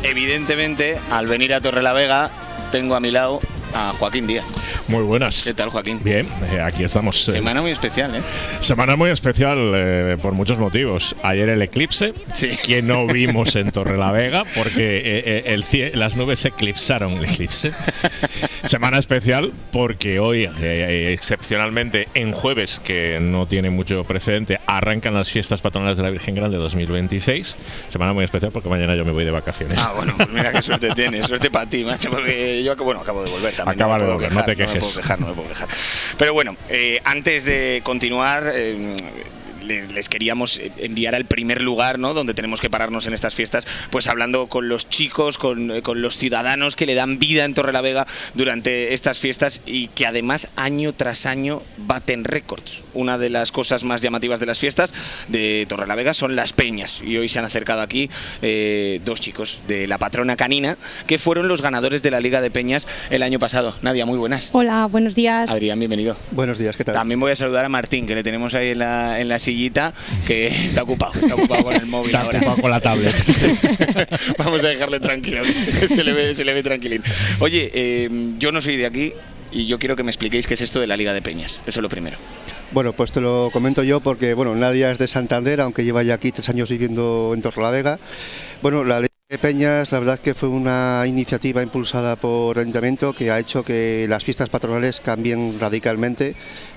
evidentemente, al venir a Torrelavega, tengo a mi lado a Joaquín Díaz. Muy buenas. ¿Qué tal, Joaquín? Bien, aquí estamos. Semana muy especial, ¿eh? Semana muy especial por muchos motivos. Ayer el eclipse, sí, que no vimos en Torrelavega porque las nubes eclipsaron el eclipse. Semana especial porque hoy, excepcionalmente, en jueves, que no tiene mucho precedente, arrancan las fiestas patronales de la Virgen Grande 2026. Semana muy especial porque mañana yo me voy de vacaciones. Ah, bueno, pues mira qué suerte tienes. Suerte para ti, macho, porque yo acabo de volver también. Acaba de volver, no te quejes. No me puedo quejar. Pero bueno, antes de continuar, les queríamos enviar al primer lugar, ¿no?, donde tenemos que pararnos en estas fiestas, pues hablando con los chicos, con los ciudadanos que le dan vida en Torrelavega durante estas fiestas y que además año tras año baten récords. Una de las cosas más llamativas de las fiestas de Torrelavega son las peñas, y hoy se han acercado aquí dos chicos de la patrona canina que fueron los ganadores de la Liga de Peñas el año pasado. Nadia, muy buenas. Hola, buenos días. Adrián, bienvenido. Buenos días, ¿qué tal? También voy a saludar a Martín, que le tenemos ahí en la sillita, que está ocupado con el móvil. Está ahora. ocupado con la tablet. Vamos a dejarle tranquilo, se le ve tranquilín. Oye, yo no soy de aquí y yo quiero que me expliquéis qué es esto de la Liga de Peñas. Eso es lo primero. Bueno, pues te lo comento yo porque, bueno, Nadia es de Santander, aunque lleva ya aquí 3 años viviendo en Torrelavega. Bueno, la Liga de Peñas, la verdad que fue una iniciativa impulsada por el Ayuntamiento que ha hecho que las fiestas patronales cambien radicalmente,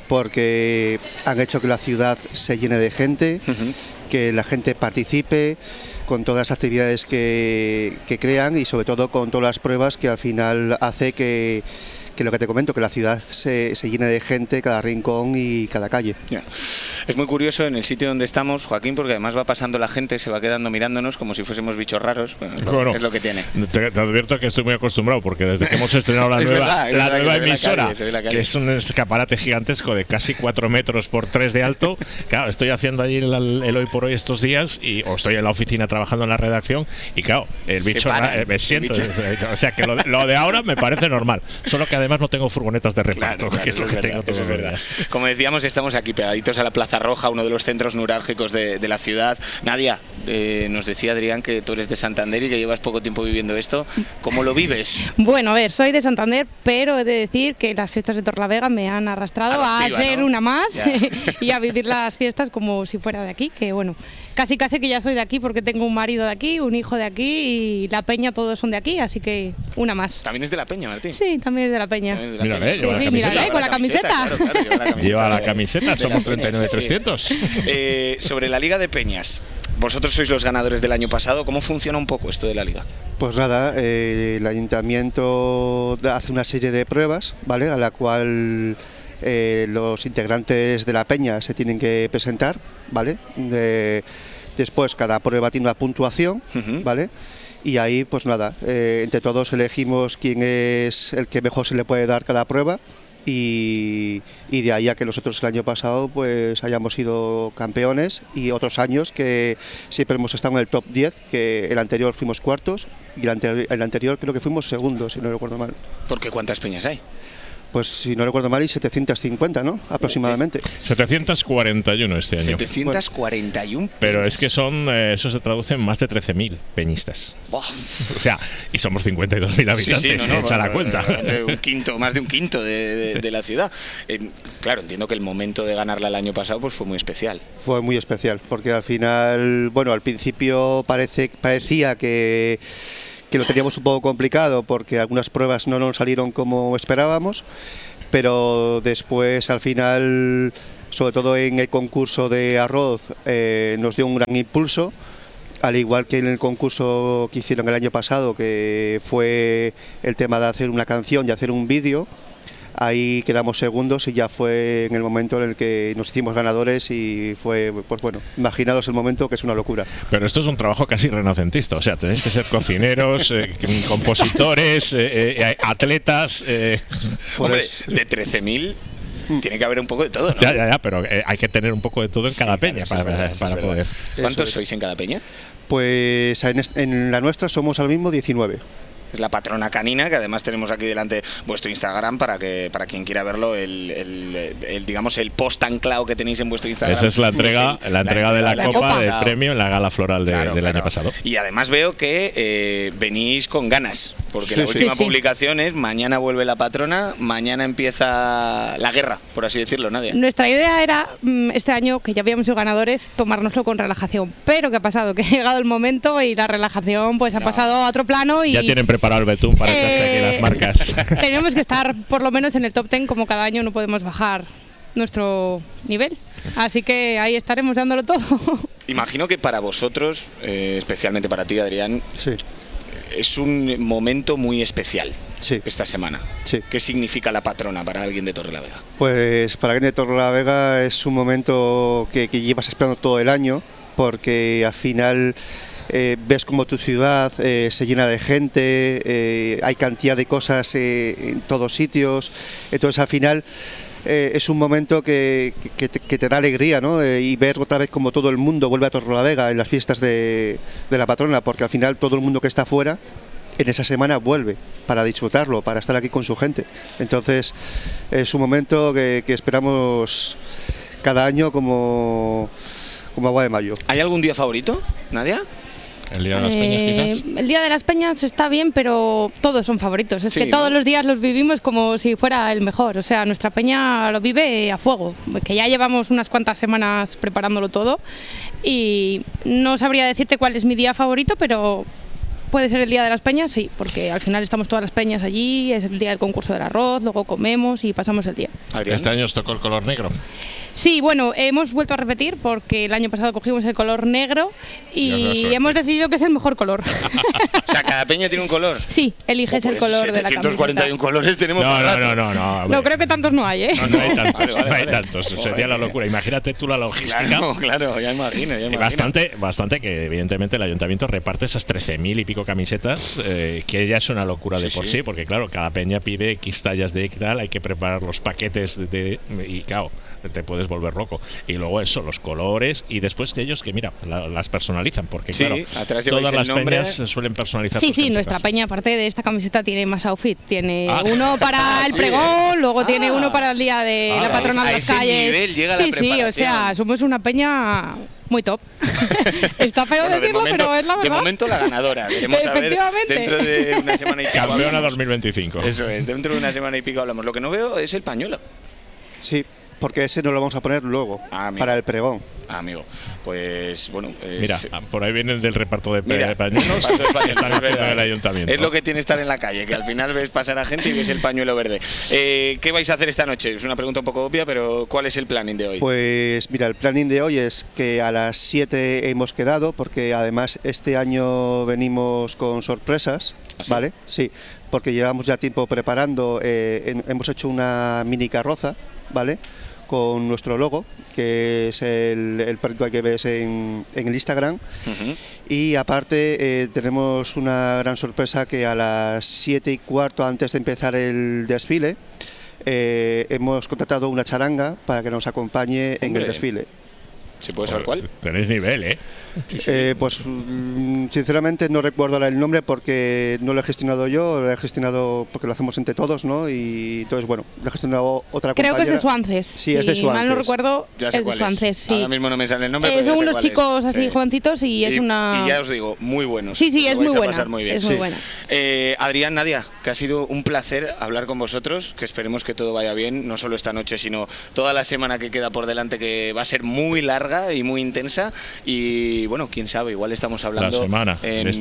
porque han hecho que la ciudad se llene de gente, que la gente participe con todas las actividades que crean y sobre todo con todas las pruebas que al final hace que lo que te comento, que la ciudad se llene de gente, cada rincón y cada calle. Yeah. Es muy curioso en el sitio donde estamos, Joaquín, porque además va pasando la gente, se va quedando mirándonos como si fuésemos bichos raros. Bueno, es lo que tiene. Te advierto que estoy muy acostumbrado, porque desde que hemos estrenado la nueva emisora, que es un escaparate gigantesco de casi 4 metros por 3 de alto, claro, estoy haciendo allí el hoy por hoy estos días, o estoy en la oficina trabajando en la redacción, y claro, el bicho me siento. O sea que lo de ahora me parece normal, solo que además no tengo furgonetas de reparto, que es lo que tengo todos los días. Como decíamos, estamos aquí pegaditos a la Plaza Roja, uno de los centros neurálgicos de la ciudad. Nadia, nos decía Adrián que tú eres de Santander y que llevas poco tiempo viviendo esto. ¿Cómo lo vives? Bueno, a ver, soy de Santander, pero he de decir que las fiestas de Torrelavega me han arrastrado a ser, ¿no?, una más y a vivir las fiestas como si fuera de aquí, que bueno, casi que ya soy de aquí porque tengo un marido de aquí, un hijo de aquí y la peña, todos son de aquí, así que una más. ¿También es de la peña, Martín? Sí, también es de la peña. Mírale, con la camiseta. Lleva la camiseta, somos 39.300. Sobre la Liga de Peñas, vosotros sois los ganadores del año pasado. ¿Cómo funciona un poco esto de la Liga? Pues nada, el Ayuntamiento hace una serie de pruebas, ¿vale?, a la cual los integrantes de la peña se tienen que presentar, ¿vale? Después cada prueba tiene una puntuación, ¿vale? Y ahí, pues nada, entre todos elegimos quién es el que mejor se le puede dar cada prueba. Y de ahí a que nosotros el año pasado pues hayamos sido campeones, y otros años que siempre hemos estado en el top 10, que el anterior fuimos cuartos y el anterior creo que fuimos segundos, si no recuerdo mal. ¿Por qué cuántas peñas hay? Pues si no recuerdo mal, hay 750, ¿no?, aproximadamente. 741 este año. 741. Pero es que eso se traduce en más de 13.000 peñistas. Buah. O sea, y somos 52.000 habitantes, echa la cuenta. Más de un quinto de la ciudad. Claro, entiendo que el momento de ganarla el año pasado pues fue muy especial. Fue muy especial, porque al final, bueno, al principio parecía que lo teníamos un poco complicado porque algunas pruebas no nos salieron como esperábamos, pero después al final, sobre todo en el concurso de arroz, nos dio un gran impulso, al igual que en el concurso que hicieron el año pasado, que fue el tema de hacer una canción y hacer un vídeo. Ahí quedamos segundos y ya fue en el momento en el que nos hicimos ganadores y fue, pues bueno, imaginaos el momento, que es una locura. Pero esto es un trabajo casi renacentista, o sea, tenéis que ser cocineros, compositores, atletas. Hombre, de 13.000 tiene que haber un poco de todo, ¿no? Ya, pero hay que tener un poco de todo en cada peña para poder. ¿Cuántos sois en cada peña? Pues en la nuestra somos al mismo 19. es la patrona canina, que además tenemos aquí delante vuestro Instagram para quien quiera verlo, digamos el post anclado que tenéis en vuestro Instagram. Esa es la entrega de la copa del premio en la gala floral del año pasado. Y además veo que venís con ganas, porque la última publicación es: mañana vuelve la patrona, mañana empieza la guerra, por así decirlo, Nadia. Nuestra idea era este año, que ya habíamos sido ganadores, tomárnoslo con relajación, pero ¿qué ha pasado? Que ha llegado el momento y la relajación pues ha pasado a otro plano y... Ya tienen preparado el betún para echarse aquí las marcas. Tenemos que estar por lo menos en el top 10, como cada año no podemos bajar nuestro nivel, así que ahí estaremos dándolo todo. Imagino que para vosotros, especialmente para ti, Adrián, es un momento muy especial esta semana. ¿Qué significa la patrona para alguien de Torrelavega? Pues para alguien de Torrelavega es un momento que llevas esperando todo el año, porque al final ves como tu ciudad se llena de gente, hay cantidad de cosas en todos sitios, entonces al final es un momento que te da alegría, ¿no? Y ver otra vez como todo el mundo vuelve a Torrelavega en las fiestas de la patrona, porque al final todo el mundo que está fuera en esa semana vuelve para disfrutarlo, para estar aquí con su gente. Entonces es un momento que esperamos cada año como agua de mayo. ¿Hay algún día favorito, Nadia? ¿El Día de las Peñas, quizás? El Día de las Peñas está bien, pero todos son favoritos. Es que todos los días los vivimos como si fuera el mejor. O sea, nuestra peña lo vive a fuego, que ya llevamos unas cuantas semanas preparándolo todo y no sabría decirte cuál es mi día favorito, pero puede ser el Día de las Peñas, sí, porque al final estamos todas las peñas allí, es el día del concurso del arroz, luego comemos y pasamos el día. ¿Este año os tocó el color negro? Sí, bueno, hemos vuelto a repetir porque el año pasado cogimos el color negro y hemos decidido que es el mejor color. O sea, cada peña tiene un color. Sí, eliges el color de la camiseta. 741 colores tenemos. No. No, creo que tantos no hay, ¿eh? No hay tantos, no hay tantos. Sería la locura. Imagínate tú la logística. Claro, ya imagino. Bastante que evidentemente el ayuntamiento reparte esas 13.000 y pico camisetas, que ya es una locura de por sí, porque claro, cada peña pide X tallas de X tal, hay que preparar los paquetes y claro, te puedes volver loco. Y luego eso, los colores, y después ellos que mira, las personalizan, porque claro, todas las peñas suelen personalizar. Sí, nuestra peña, aparte de esta camiseta, tiene más outfit. Tiene uno para el pregón, luego tiene uno para el día de la patrona de las calles. Nivel llega la preparación. O sea, somos una peña muy top. Está feo decirlo, pero es la verdad. De momento la ganadora. Veremos a ver dentro de una semana y pico. Campeona 2025. Eso es, dentro de una semana y pico hablamos. Lo que no veo es el pañuelo. Sí, porque ese nos lo vamos a poner luego, para el pregón. Amigo, pues bueno. Mira, por ahí vienen del reparto de pañuelos. Están haciendo en el ayuntamiento. Es lo que tiene estar en la calle, que al final ves pasar a gente y ves el pañuelo verde. ¿Qué vais a hacer esta noche? Es una pregunta un poco obvia, pero ¿cuál es el planning de hoy? Pues mira, el planning de hoy es que a las 7 hemos quedado, porque además este año venimos con sorpresas, ¿vale? Sí, porque llevamos ya tiempo preparando, hemos hecho una mini carroza, ¿vale?, con nuestro logo, que es el perrito que ves en el Instagram. Y aparte tenemos una gran sorpresa, que a las 7:15, antes de empezar el desfile, hemos contratado una charanga para que nos acompañe en el desfile. ¿Se puede saber cuál? Tenéis nivel, ¿eh? Pues sinceramente no recuerdo ahora el nombre, porque no lo he gestionado yo, lo he gestionado porque lo hacemos entre todos, ¿no? Y entonces, bueno, lo he gestionado otra compañera. Creo que es de Suances. Sí, es de Suances. Mal no recuerdo, es de Suances, sí. Ahora mismo no me sale el nombre, pero son unos chicos así jovencitos y es una... Y ya os digo, muy buenos. Sí, es muy buena. Pasar muy bien. Es muy buena. Adrián, Nadia, que ha sido un placer hablar con vosotros, que esperemos que todo vaya bien, no solo esta noche, sino toda la semana que queda por delante, que va a ser muy larga y muy intensa. Y bueno, quién sabe, igual estamos hablando... La semana.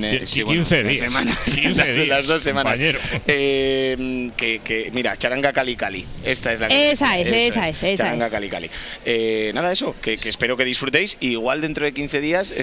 15 días. Las 2 semanas. Mira, Charanga Cali Cali. Esta es la que... Esa es. Charanga Cali Cali. Nada, eso, que espero que disfrutéis. Igual dentro de 15 días